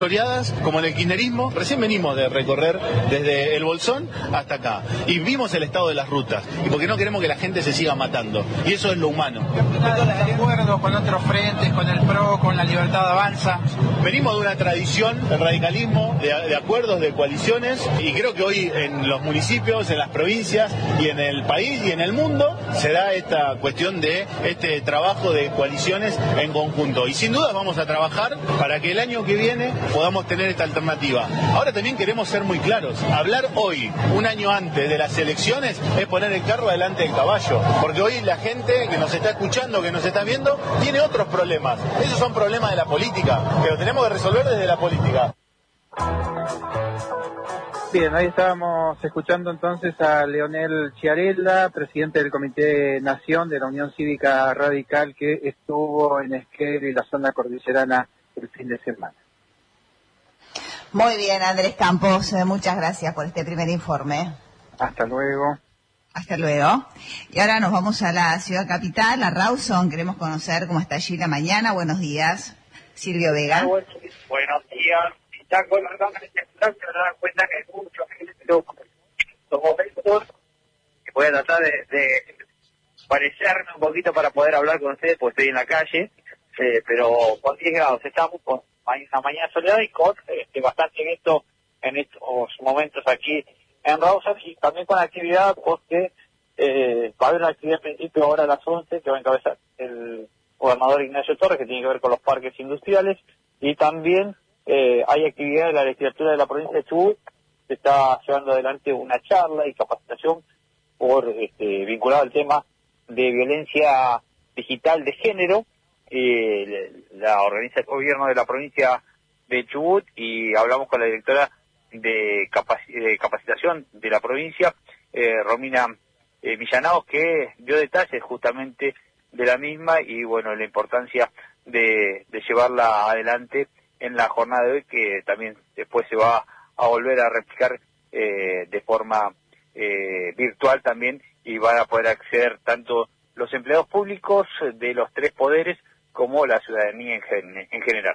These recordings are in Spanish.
oleadas como en el kirchnerismo. Recién venimos de recorrer desde el Bolsón hasta acá y vimos el estado de las rutas, y porque no queremos que la gente se siga matando, y eso es lo humano. ¿De acuerdo con otros frentes, con el PRO, con la Libertad Avanza? Venimos de una tradición del radicalismo, de acuerdos, de coaliciones, y creo que hoy en los municipios, en las provincias y en el país y en el mundo se da esta cuestión de este trabajo de coaliciones en conjunto, y sin duda vamos a trabajar para que el año que viene podamos tener esta alternativa. Ahora también queremos ser muy claros. Hablar hoy, un año antes de las elecciones, es poner el carro delante del caballo. Porque hoy la gente que nos está escuchando, que nos está viendo, tiene otros problemas. Esos son problemas de la política, que lo tenemos que resolver desde la política. Bien, ahí estábamos escuchando entonces a Leonel Chiarella, presidente del Comité Nación de la Unión Cívica Radical, que estuvo en Esquel y la zona cordillerana el fin de semana. Muy bien, Andrés Campos, muchas gracias por este primer informe. Hasta luego. Hasta luego. Y ahora nos vamos a la ciudad capital, a Rawson. Queremos conocer cómo está allí la mañana. Buenos días, Silvio Vega. Buenos días. Está con la cámara de celular, se dan cuenta que hay muchos momentos que voy a tratar de parecerme un poquito para poder hablar con ustedes, porque estoy en la calle, pero con 10 grados estamos con una mañana soleada y con bastante viento en estos momentos aquí en Rawson, y también con actividad porque va a haber una actividad en principio ahora a las 11 que va a encabezar el gobernador Ignacio Torres, que tiene que ver con los parques industriales, y también hay actividad de la legislatura de la provincia de Chubut. Se está llevando adelante una charla y capacitación vinculada al tema de violencia digital de género. La organiza el gobierno de la provincia de Chubut, y hablamos con la directora de capacitación de la provincia, Romina Millanaos, que dio detalles justamente de la misma y bueno, la importancia de llevarla adelante en la jornada de hoy, que también después se va a volver a replicar de forma virtual también, y van a poder acceder tanto los empleados públicos de los tres poderes como la ciudadanía en general.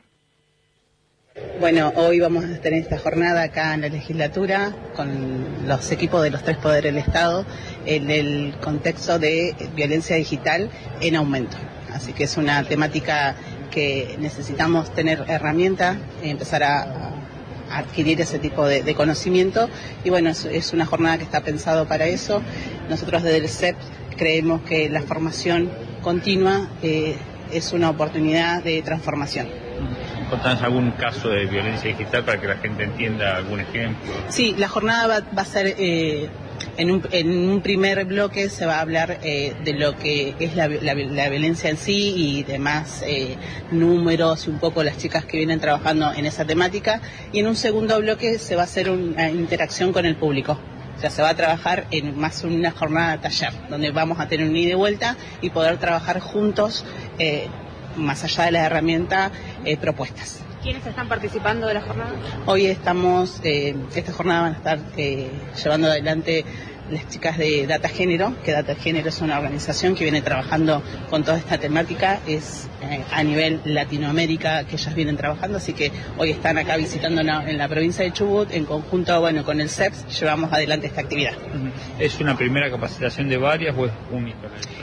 Bueno, hoy vamos a tener esta jornada acá en la legislatura con los equipos de los tres poderes del Estado en el contexto de violencia digital en aumento. Así que es una temática que necesitamos tener herramientas, empezar a adquirir ese tipo de conocimiento, y bueno, es una jornada que está pensado para eso. Nosotros desde el CEP creemos que la formación continua es una oportunidad de transformación. ¿Contanos algún caso de violencia digital para que la gente entienda algún ejemplo? Sí, la jornada va a ser, en un primer bloque se va a hablar de lo que es la violencia en sí y demás números y un poco las chicas que vienen trabajando en esa temática, y en un segundo bloque se va a hacer una interacción con el público. O sea, se va a trabajar en más una jornada de taller, donde vamos a tener un ida y vuelta y poder trabajar juntos más allá de las herramientas propuestas. ¿Quiénes están participando de la jornada? Hoy estamos, esta jornada van a estar llevando adelante las chicas de Data Género, que Data Género es una organización que viene trabajando con toda esta temática, es a nivel Latinoamérica que ellas vienen trabajando, así que hoy están acá visitando en la provincia de Chubut, en conjunto con el CEPS, llevamos adelante esta actividad. ¿Es una primera capacitación de varias o es única?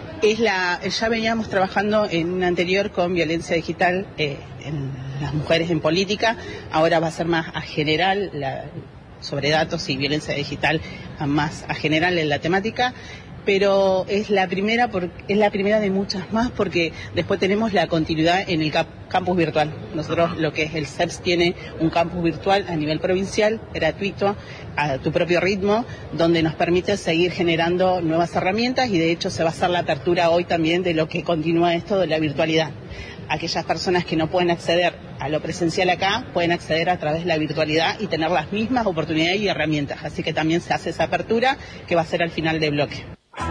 Ya veníamos trabajando en una anterior con violencia digital en las mujeres en política, ahora va a ser más a general, sobre datos y violencia digital, más a general en la temática, pero es la primera de muchas más, porque después tenemos la continuidad en el campus virtual. Nosotros, lo que es el CEPS, tiene un campus virtual a nivel provincial, gratuito, a tu propio ritmo, donde nos permite seguir generando nuevas herramientas, y de hecho se va a hacer la apertura hoy también de lo que continúa esto de la virtualidad. Aquellas personas que no pueden acceder a lo presencial acá, pueden acceder a través de la virtualidad y tener las mismas oportunidades y herramientas. Así que también se hace esa apertura, que va a ser al final del bloque.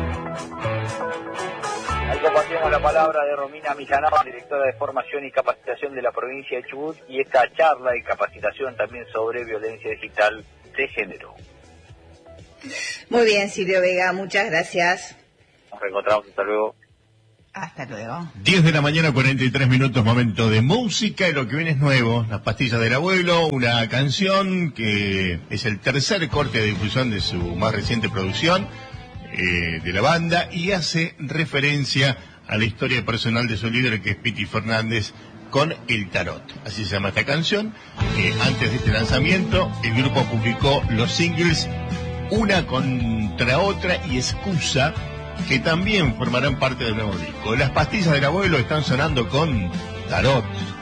Ahí compartimos la palabra de Romina Millanaos, directora de formación y capacitación de la provincia de Chubut, y esta charla y capacitación también sobre violencia digital de género. Muy bien, Silvio Vega, muchas gracias. Nos reencontramos, hasta luego. Hasta luego. 10 de la mañana, 43 minutos, momento de música, y lo que viene es nuevo, Las Pastillas del Abuelo, una canción que es el tercer corte de difusión de su más reciente producción, de la banda, y hace referencia a la historia personal de su líder, que es Piti Fernández, con el tarot. Así se llama esta canción. Antes de este lanzamiento, el grupo publicó los singles Una contra Otra y Excusa, que también formarán parte del nuevo disco. Las Pastillas del Abuelo están sonando con Tarot.